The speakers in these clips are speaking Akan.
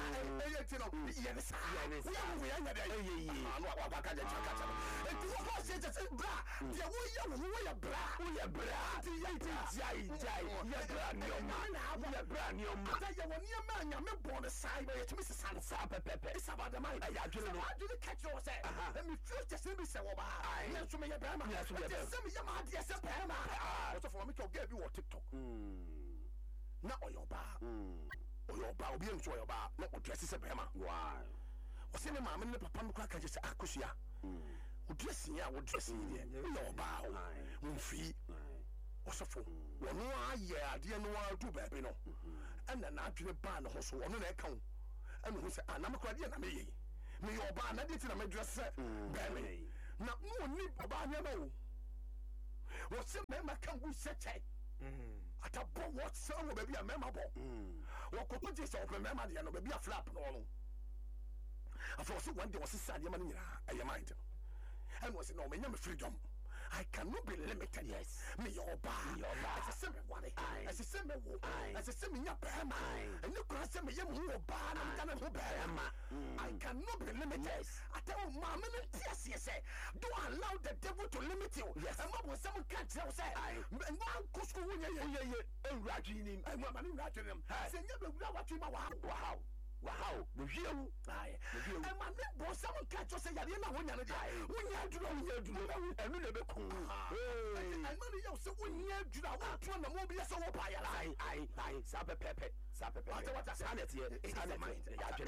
tino yenisa we anya dey no wa ka je chaka chaka e ti wo say just bra dia wo ya bra ti ya ya bra ni o ma ta ya woni ma nya me born sai ba ye timi sesa sa pepe isa ba da mai ya dwene no adwene catch you say me feel just me say wo ba ya so me ya bra ma ya so me ya ma dia say bra ma so for me to get bi wo TikTok na oyoba obi enso oyoba na odress say bra ma wow o se ne ma me ne papa me kwa ka je say akosua o dress ya o dress ye oyoba o mfi osofo wono aye ade no adu baabi no ana na adwene ba no ho so wono na eka wo ana ho se anam kwade na meye me yoba na de ti na me dress baabi na no ni oba anya no wo se me ma kan gu seche atabo what so wo baabi a me ma bo wo ko je se o me ma de no baabi a flap no afo so one day wo se sade ma no nyira aye mind and was no me nya me freedom I cannot be limited. Yes. Me your bar. As a semi one. As a semi wo. As a semi nyapema. And you can say me your bar. I cannot be limited. Yes. I tell mama yes. Do allow the devil to limit you. Yes. And what someone can't tell say. And one kusku and Rajin. And what I'm Rajin. Say never what you wow. Wow, the view. And my boss, someone catch us say, I didn't know when you're doing, and we never come. And money, so when you're doing, the mobile so I, Sabe Pepe, what I said here, it's the mind,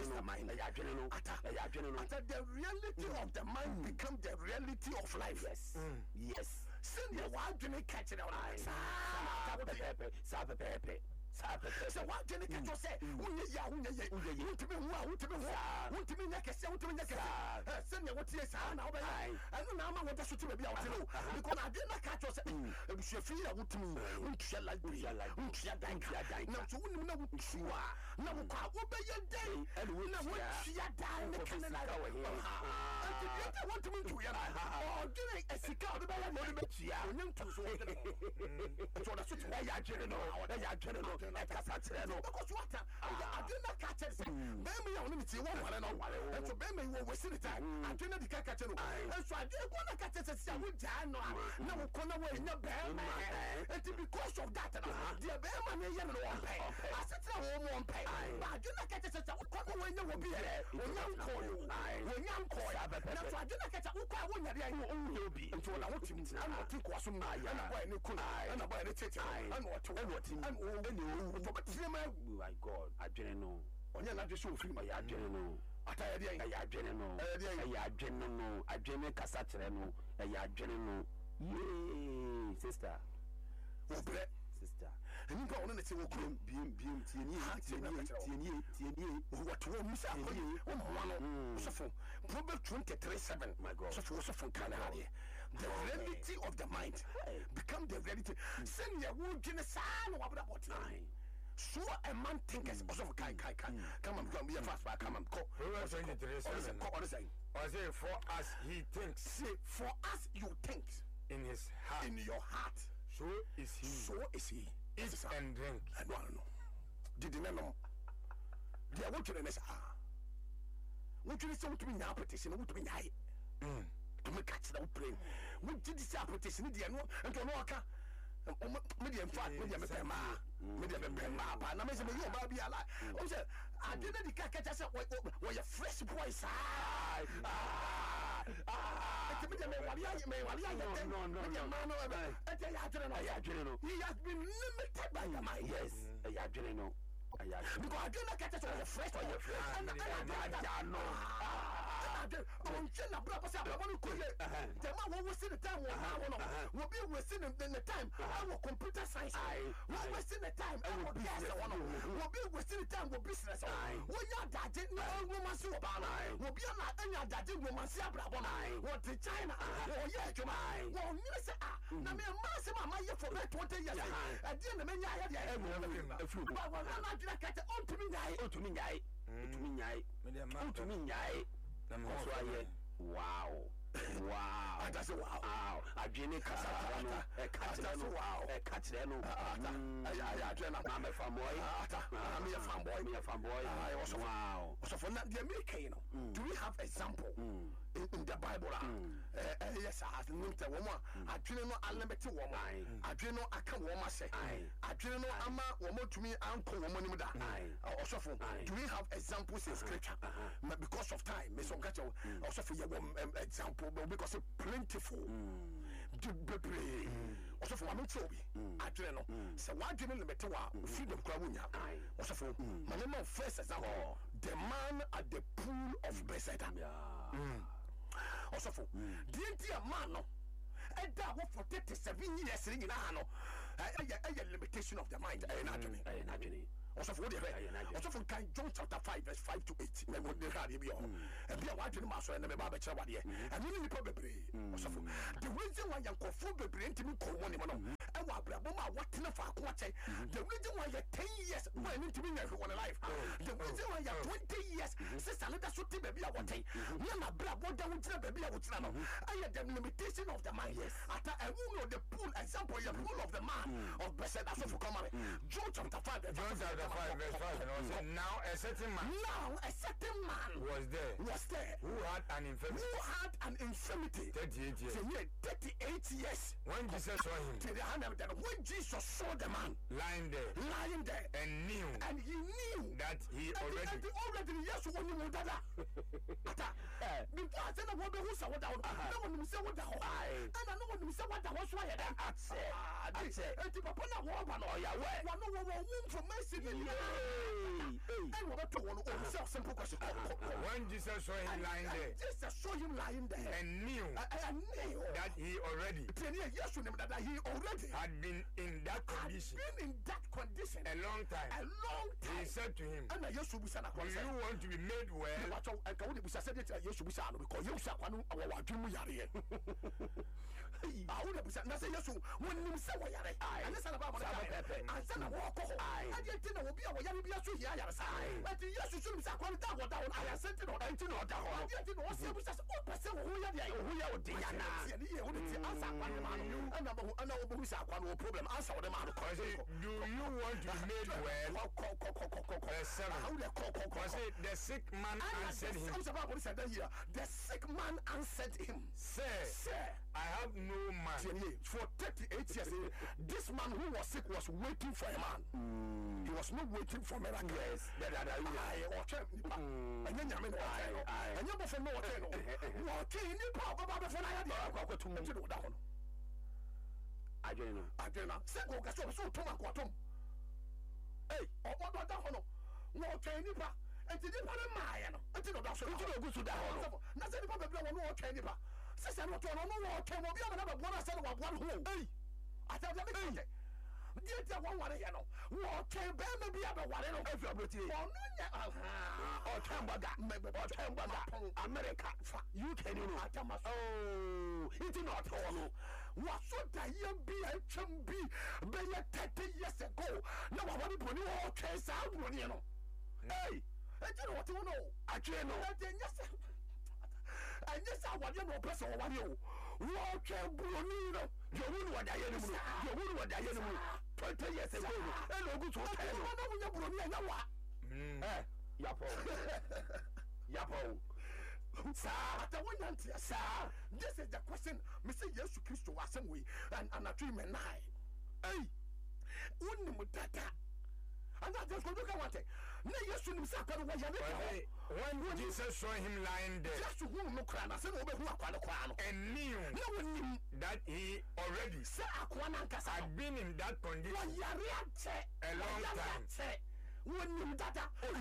the reality of the mind become the reality of life. Yes, yes. Send your wife to catch it out. Sabe Pepe. So what can you say? Want to be send your what yes, I know. I don't know what I should be out to because I did not catch us. You feel out to me. Like now, so we know what you are. Now, what be your day? And we know what she had done. I want to meet you. Oh, doing a cigar, the so that's why I general. Because what I did not catch it. Baby, I only see one and so baby will waste the time. I did not catch it. And so I didn't want to catch it. I would no corner way in the bear. And because of that, the bear money yellow pay. I said, I won't pay. I did not catch it. I would come away. You will be here. When young call, that's why I did not catch it. You'll be until I want to. I'm not think was some and I buy the ticket. I'm what to my God, I didn't know. On your not show free, I didn't know. I didn't know. I didn't know. I didn't Casatreno. I didn't know. Yay, sister. Sister. And you go on and say, what will Proverbs 23:7. My God, the reality of the mind become the reality. Send your wood in the sun. What about time? So a man thinkers also come and be a fast back. Come and call. I say for us he thinks. Say for us you think in his heart. In your heart. So is he. So is he. Eat and drink. I don't know. Did you know? They are watching the next hour. What you say to me now, petition, what to me, to me catch the plane. What did this application? And to know medium fat, medium Pema, but I'm missing you, baby. I didn't catch us up with your fresh voice. He has been limited by your mind. Yes, I didn't know. Because I didn't catch us with fresh on your friend. And I know. The man will see the time will be wasting the time. Our computer science. We're wasting the time. Our business. We'll be wasting the time with business. When you're dodging, no woman so about. We'll be like any dodging woman. What the China? Oh, yeah, to my. Well, you say, now me a massive my for 20 years. I didn't mean I had a few. But when I'm not catch it, oh, to me, wow. Wow. And I say wow. Adwene kasa no. Wow. Catch no. I I'm a fanboy. I'm a fanboy. Wow. So for that, the American, do we have example in the Bible? Yes, I have to name the woman. I didn't know unlimited woman. I didn't know I can woman say. I didn't know Ama woman to me uncle woman. Also, do we have examples in scripture? Because of time, Miss Ongacho, also for your example, because it's plentiful. Also for one trouble. I didn't know. So why didn't limit to freedom Kramunya? Also for my name of first example, the man at the pool of Bethesda. Also for the man no. And that was for 37 years in a limitation of the mind. Also for also from John chapter 5 verse 5 to 8. And be a white master and the Bible Chabadi. And you probably also for the reason why you call for the brain to call one man. And what the reason why you're 10 years when into being everyone alive. The reason why you're 20 years sister let us shoot baby what day. Yana brab what down to baby I had the limitation of the mind. Yes. After I will know the pool example, the pool of the man of Bethesda. So for come John chapter 5 John chapter 5 verse 5 and also now a certain man was there who had an infirmity 38 years. 38 years. When Jesus saw him, when Jesus saw the man lying there and he knew that he already yes when you would before I said I want to say what down no one say what down and I know what say what was why that say papa na wo ba no ya we no wo from mercy and we got to one simple question. When Jesus saw him lying there, Jesus saw him lying there and knew that he already had been in that condition a long time. He said to him, do you want to be made well? Problem answer them. Do you want to be made well? Verse 7. The sick man answered him. The sick man answered him, Sir, I have no man. For 38 years, this man who was sick was waiting for a man. He was not waiting for miracles. I don't know. Say go so toma kwatom. Hey, what hono. No train nipa. Enti nipa na maya no. Enti no da so. Enti no go so da hono. Na say nipa bebra wo no train nipa. Say no to no train wo bi am na ba bona say no wa bona ho. Hey. Ata da me kete. Dia one ware here no. Wo train be me bi aba ware no. Efi abroti. Ono nya aha. O train baga. O train baga. America. UK no. Atama. Oh. Enti no to no. Was so that you be a chumby, be 30 years ago. Now, I want to put you all chase out one, you know. Hey, I don't know what you know. I don't know. And yes, I want you to press on you. Walk a Brunino. You wouldn't want to you wouldn't want to 20 years ago. And no good to tell you. Eh, Yapo. Sir, this is the question. Mr. Yesu Christo was some way and a treatment nine. Hey, Unimutata. And I just go to one thing. When Jesus saw him lying there, just who no crown, I said, and knew that he already had been in that condition a long time. When you data,